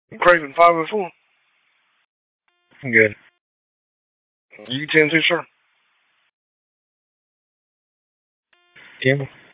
Craving 504. Good. You can too, sir. Tim.